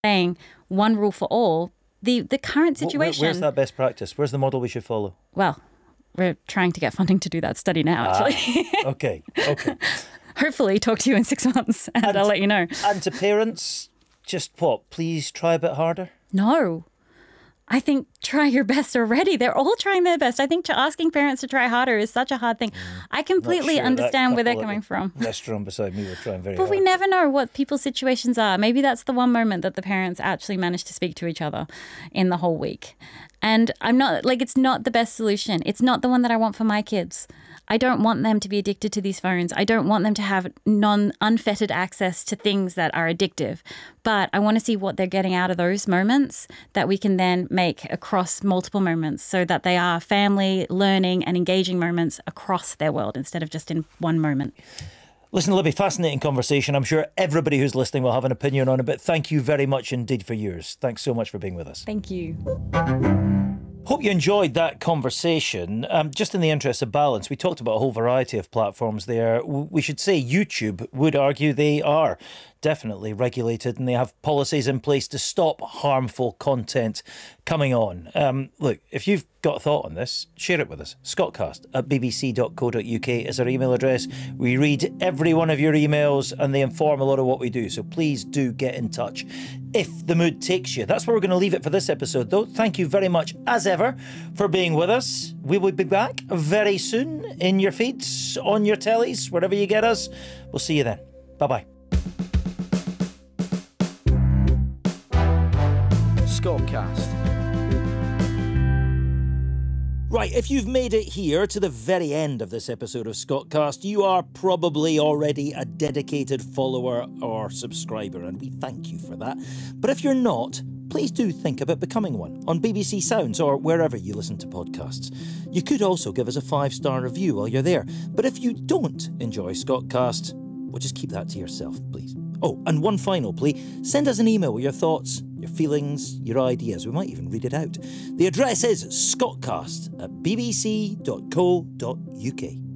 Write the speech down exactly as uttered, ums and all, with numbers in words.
saying one rule for all. The the current situation... Where, where's that best practice? Where's the model we should follow? Well, we're trying to get funding to do that study now, actually. Ah, okay, okay. Hopefully talk to you in six months and, and I'll let you know. And to parents, just what? Please try a bit harder? No. I think try your best already. They're all trying their best. I think asking parents to try harder is such a hard thing. Mm, I completely sure understand where they're coming from. The restaurant beside me were trying very but hard. But we never know what people's situations are. Maybe that's the one moment that the parents actually manage to speak to each other in the whole week. And I'm not, like, it's not the best solution. It's not the one that I want for my kids. I don't want them to be addicted to these phones. I don't want them to have non unfettered access to things that are addictive. But I want to see what they're getting out of those moments that we can then make across multiple moments so that they are family, learning and engaging moments across their world instead of just in one moment. Listen, Libby, fascinating conversation. I'm sure everybody who's listening will have an opinion on it, but thank you very much indeed for yours. Thanks so much for being with us. Thank you. Hope you enjoyed that conversation. Um, just in the interest of balance, we talked about a whole variety of platforms there. We should say YouTube would argue they are definitely regulated and they have policies in place to stop harmful content coming on. Um, look, if you've got a thought on this, share it with us. Scottcast at b b c dot co dot u k is our email address. We read every one of your emails and they inform a lot of what we do. So please do get in touch if the mood takes you. That's where we're going to leave it for this episode, though. Thank you very much, as ever, for being with us. We will be back very soon in your feeds, on your tellies, wherever you get us. We'll see you then. Bye-bye. Scottcast. Right, if you've made it here to the very end of this episode of Scottcast, you are probably already a dedicated follower or subscriber, and we thank you for that. But if you're not, please do think about becoming one on B B C Sounds or wherever you listen to podcasts. You could also give us a five-star review while you're there. But if you don't enjoy Scottcast, well, just keep that to yourself, please. Oh, and one final plea, send us an email with your thoughts, your feelings, your ideas. We might even read it out. The address is scottcast at b b c dot co dot u k.